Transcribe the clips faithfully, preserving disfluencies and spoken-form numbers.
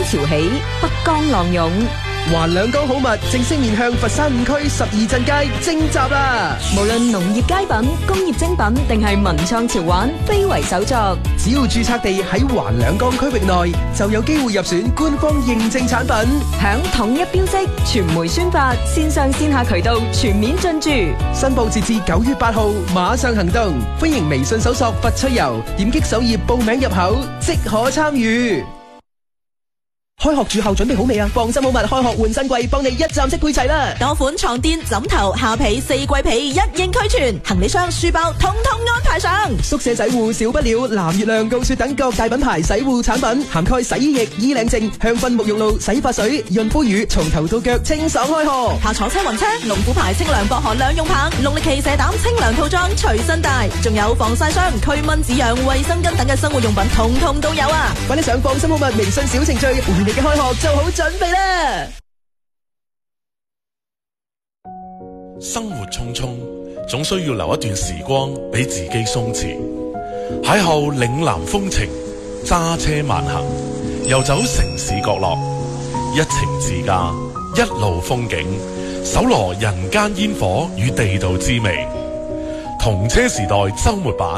潮起，北江浪湧。 環兩江好物正式面向佛山五區十二鎮街徵集啦！ 無論農業佳品、工業精品定係文創潮玩，非為手作。 只要註冊地喺環兩江區域內，就有機會入選官方認證產品， 響統一標識、傳媒宣發、線上線下渠道全面進駐。 申報截至九月八號，馬上行動！歡迎微信搜索佛趣遊，點擊首頁報名入口，即可參與。開學住校準備好未啊？放心好物，開學換新季，幫你一站式配齊啦！ 多款床墊、枕頭、下被、四季被一應俱全，行李箱、書包統統安排上。 宿舍洗護少不了藍月亮、告雪等各大品牌洗護產品，涵蓋洗衣液、衣領淨、香薰沐浴露、洗髮水、潤膚乳，從頭到腳清爽開學。 下坐車雲車、龍虎牌清涼薄荷兩用棒、龍力奇蛇膽清涼套裝隨身帶，仲有防曬霜、驅蚊止癢、衛生巾等嘅生活用品，統統都有啊！ 快啲上放心好物微信小程序，為你嘅開學做好準備啦！ 生活匆匆，總需要留一段時光俾自己鬆弛。邂逅嶺南風情，揸車慢行，遊走城市角落，一程自駕，一路風景，搜羅人間煙火與地道滋味。同車時代周末版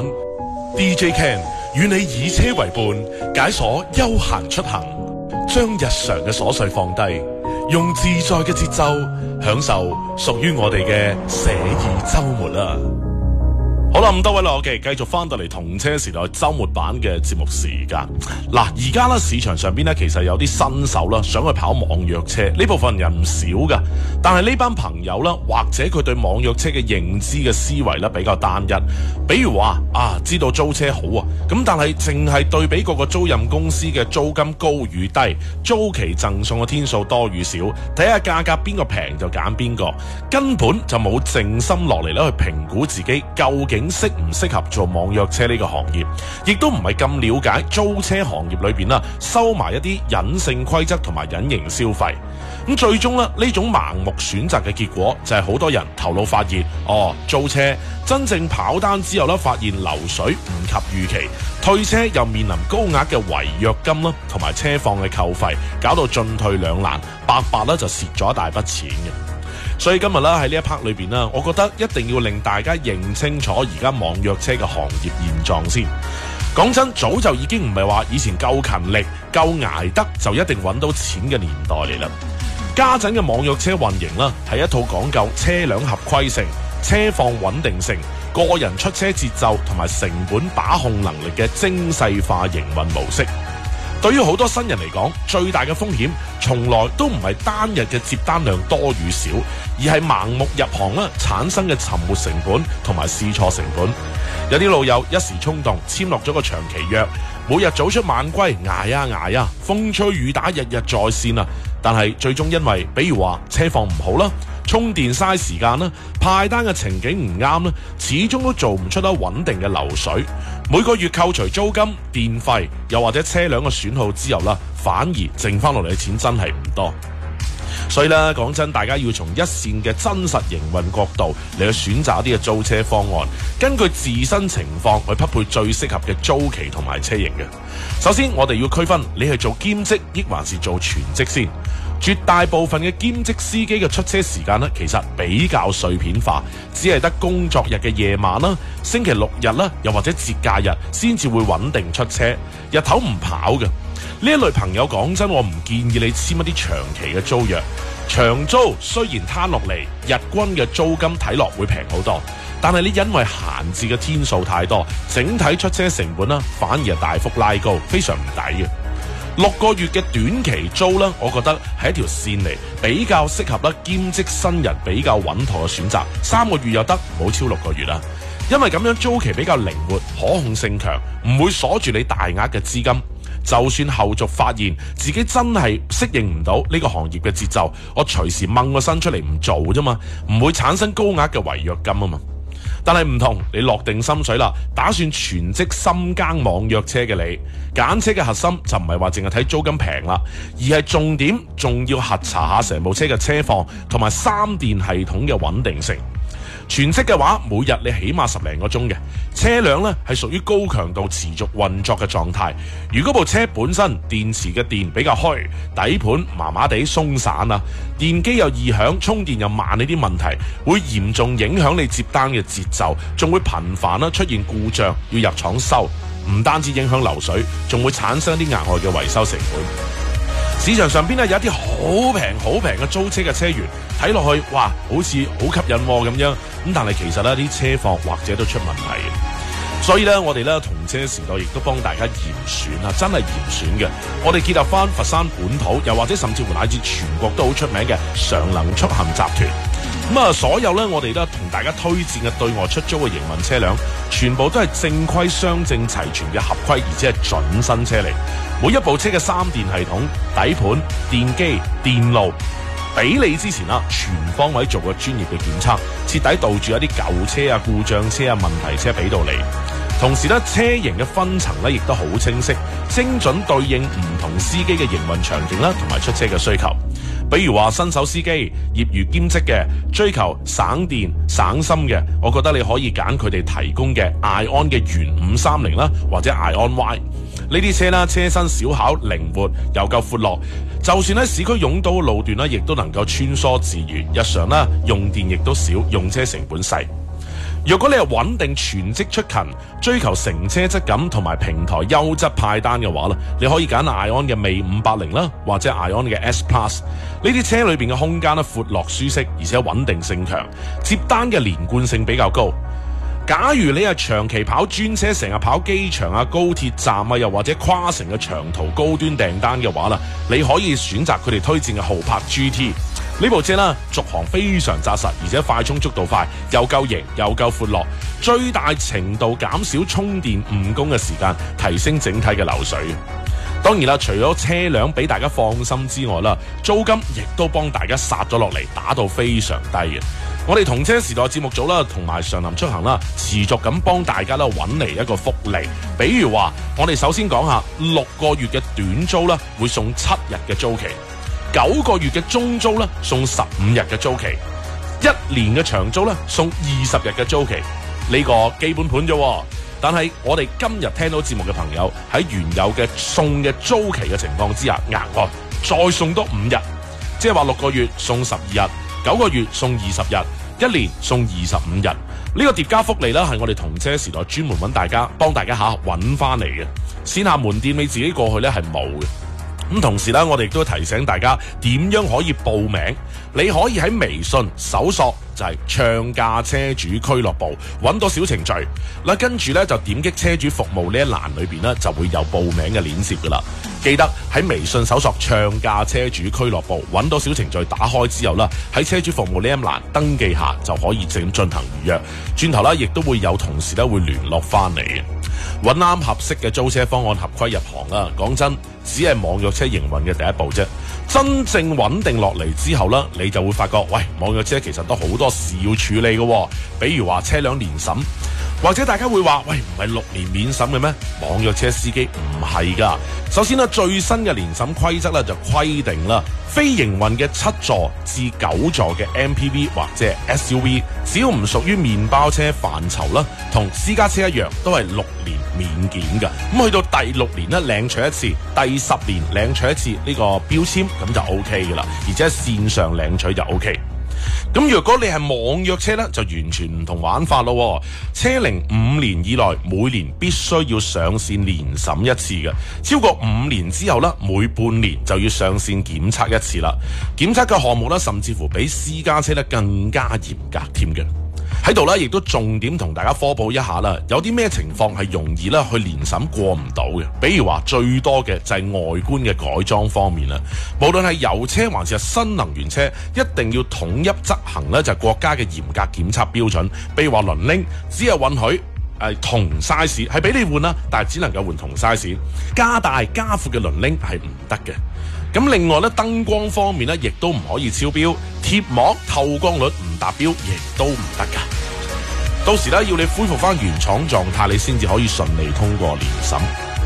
D J Ken 與你以車為伴，解鎖悠閒出行，將日常嘅瑣碎放低，用自在嘅節奏享受屬於我哋嘅寫意周末啦。好啦，咁多位啦，我哋繼續翻到嚟同車時代周末版嘅節目時間。嗱，而家咧市場上邊咧，其實有啲新手啦，想去跑網約車，呢部分人唔少噶。但係呢班朋友啦，或者佢對網約車嘅認知嘅思維咧比較單一。比如話啊，知道租車好啊，咁但係淨係對比各個租賃公司嘅租金高與低，租期贈送嘅天數多與少，睇下價格邊個平就揀邊個，根本就冇靜心落嚟咧去評估自己究竟適唔適合做網約車呢個行業，亦都唔係咁了解租車行業裏邊啦，收埋一啲隱性規則同埋隱形消費。咁最終咧，呢種盲目選擇嘅結果就係好多人頭腦發熱，哦，租車真正跑單之後咧，發現流水唔及預期，退車又面臨高額嘅違約金啦，同埋車況嘅扣費，搞到進退兩難，白白咧就蝕咗一大筆錢嘅。所以今日啦喺呢一 part 裏邊啦，我覺得一定要令大家認清楚而家網約車嘅行業現狀先。講真，早就已經唔係話以前夠勤力、夠捱得就一定揾到錢嘅年代嚟啦。家陣嘅網約車運營啦，係一套講究車輛合規性、車況穩定性、個人出車節奏同埋成本把控能力嘅精細化營運模式。對於好多新人嚟講，最大嘅風險從來都唔係單日嘅接單量多與少，而係盲目入行啦產生嘅沉沒成本同埋試錯成本。有啲老友一時衝動簽落咗個長期約，每日早出晚歸，捱啊捱啊，風吹雨打，日日在線啊，但係最終因為比如話車況唔好啦，充電嘥時間啦，派單嘅情景唔啱啦，始終都做唔出得穩定嘅流水。每個月扣除租金、電費，又或者車輛嘅損耗之後啦，反而剩翻落嚟嘅錢真係唔多。所以咧，講真，大家要從一線嘅真實營運角度嚟去選擇一啲嘅租車方案，根據自身情況去匹配最適合嘅租期同埋車型嘅。首先，我哋要區分你係做兼職抑還是做全職先。絕大部分嘅兼職司機嘅出車時間呢，其實比較碎片化，只係得工作日嘅夜晚啦、星期六日啦，又或者節假日先至會穩定出車，日頭唔跑嘅。呢一類朋友講真，我唔建議你簽一啲長期嘅租約。長租雖然攤落嚟，日均嘅租金睇落會平好多，但係你因為閒置嘅天數太多，整體出車成本啦，反而係大幅拉高，非常唔抵嘅。六個月嘅短期租啦，我覺得係一條線嚟，比較適合啦兼職新人比較穩妥嘅選擇。三個月又得，唔好超六個月啦，因為咁樣租期比較靈活，可控性強，唔會鎖住你大額嘅資金。就算後續發現自己真係適應唔到呢個行業嘅節奏，我隨時掹個身出嚟唔做啫嘛，唔會產生高額嘅違約金啊嘛。但係唔同，你落定心水啦，打算全職深耕網約車嘅你，揀車嘅核心就唔係話淨係睇租金平啦，而係重點仲要核查下成部車嘅車況同埋三電系統嘅穩定性。 全職嘅話，每日你起碼十零個鐘嘅車輛呢係屬於高強度持續運作嘅狀態。如果部車本身電池嘅電比較虛，底盤麻麻地鬆散啊，電機又異響，充電又慢，呢啲問題會嚴重影響你接單嘅節奏，仲會頻繁啦出現故障要入廠修，唔單止影響流水，仲會產生啲額外嘅維修成本。市場上邊咧有一啲好平好平嘅租車嘅車源，睇落去哇好似好吸引咁樣，咁但係其實呢啲車況或者都出問題嘅。所以呢，我哋呢同車時代亦都幫大家嚴選啊，真係嚴選嘅。我哋結合翻佛山本土，又或者甚至乎乃至全國都好出名嘅常能出行集團。咁啊，所有呢，我哋咧同大家推薦嘅對外出租嘅營運車輛，全部都係正規雙證齊全嘅合規，而且係準新車嚟。每一部車嘅三電系統、底盤、電機、電路，俾你之前啦，全方位做個專業嘅檢測，徹底杜住一啲舊車啊、故障車啊、問題車俾到你。同時咧，車型嘅分層咧亦都好清晰，精準對應唔同司機嘅營運場景啦，同埋出車嘅需求。比如話新手司機、業餘兼職嘅，追求省電省心嘅，我覺得你可以揀佢哋提供嘅艾安嘅元五三零啦，或者艾安 Y 呢啲車啦，車身小巧靈活又夠闊落，就算喺市區擁堵嘅路段咧，亦都能夠穿梭自如。日常啦，用電亦都少，用車成本細。若果你係穩定全職出勤，追求乘車質感同埋平台優質派單嘅話咧，你可以揀艾安嘅魅五八零啦，或者艾安嘅 S Plus。呢啲車裏邊嘅空間咧闊落舒適，而且穩定性強，接單嘅連貫性比較高。假如你係長期跑專車，成日跑機場啊、高鐵站啊，又或者跨城嘅長途高端訂單嘅話啦，你可以選擇佢哋推薦嘅豪柏 G T。呢部車啦，續航非常紮實，而且快充速度快，又夠型又夠闊落，最大程度減少充電誤工嘅時間，提升整體嘅流水。當然啦，除咗車輛俾大家放心之外啦，租金亦都幫大家殺咗落嚟，打到非常低嘅。我哋同車時代節目組啦，同埋常林出行啦，持續咁幫大家啦揾嚟一個福利。比如話，我哋首先講下六個月嘅短租啦，會送七日嘅租期。九個月嘅中租咧，送十五日嘅租期；一年嘅長租咧，送二十日嘅租期。呢個基本盤啫。但係我哋今日聽到節目嘅朋友喺原有嘅送嘅租期嘅情況之下，額外再送多五日，即係話六個月送十二日，九個月送二十日，一年送二十五日。呢個疊加福利咧，係我哋同車時代專門揾大家幫大家下揾翻嚟嘅。線下門店你自己過去咧係冇嘅。咁同時咧，我哋亦都提醒大家點樣可以報名。你可以喺微信搜索就係暢駕車主俱樂部，揾到小程序嗱，跟住咧就點擊車主服務呢一欄裏邊咧就會有報名嘅鏈接噶啦。記得喺微信搜索暢駕車主俱樂部，揾到小程序打開之後啦，喺車主服務呢一欄登記下就可以正進行預約。轉頭啦，亦都會有同事咧會聯絡翻嚟嘅。揾啱合適嘅租車方案，合規入行啦。講真，只係網約車營運嘅第一步啫。真正穩定落嚟之後啦，你就會發覺，喂，網約車其實都好多事要處理嘅。比如話車輛年審，或者大家會話，喂，唔係六年免審嘅咩？網約車司機唔係噶。首先呢，最新嘅年審規則咧就規定啦，非營運嘅七座至九座嘅 M P V 或者 S U V， 只要唔屬於麵包車範疇啦，同私家車一樣，都係六年免檢嘅。咁去到第六年咧領取一次，第十年領取一次呢個標籤，咁就 O K 嘅啦。而且線上領取就 O K。咁如果你係網約車呢，就完全唔同玩法咯。車齡五年以內，每年必須要上線年審一次嘅。超過五年之後呢，每半年就要上線檢測一次啦。檢測嘅項目呢，甚至乎比私家車呢更加嚴格添嘅。喺度咧，亦都重點同大家科普一下啦。有啲咩情況係容易咧去年審過唔到嘅？比如話最多嘅就係外觀嘅改裝方面啦。無論係油車還是係新能源車，一定要統一執行咧，就係國家嘅嚴格檢測標準。比如話輪鈴，只係允許誒同 size 係俾你換啦，但係只能夠換同 size。加大加闊嘅輪鈴係唔得嘅。咁另外咧，燈光方面咧，亦都唔可以超標，貼膜透光率唔達標，亦都唔得噶。到時咧，要你恢復翻原廠狀態，你先至可以順利通過年審。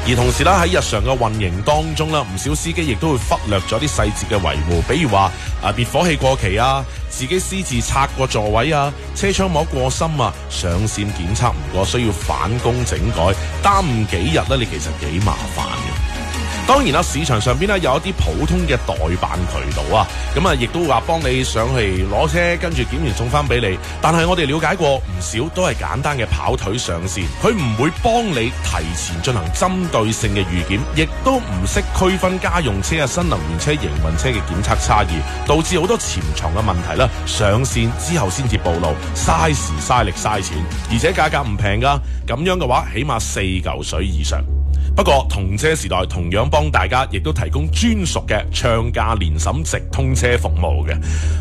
而同時啦，喺日常嘅運營當中啦，唔少司機亦都會忽略咗啲細節嘅維護，比如話啊滅火器過期啊，自己私自拆過座位啊，車窗膜過深啊，上線檢測唔過需要返工整改，耽誤幾日咧，你其實幾麻煩嘅。當然啦，市場上邊咧有一啲普通嘅代辦渠道啊，咁啊亦都話幫你上去攞車，跟住檢完送翻俾你。但係我哋了解過唔少都係簡單嘅跑腿上線，佢唔會幫你提前進行針對性嘅預檢，亦都唔識區分家用車啊、新能源車、營運車嘅檢測差異，導致好多潛藏嘅問題啦。上線之後先至暴露，嘥時嘥力嘥錢，而且價格唔平噶，咁樣嘅話起碼四嚿水以上。不過同車時代同樣幫大家亦都提供專屬嘅暢價年審直通車服務嘅。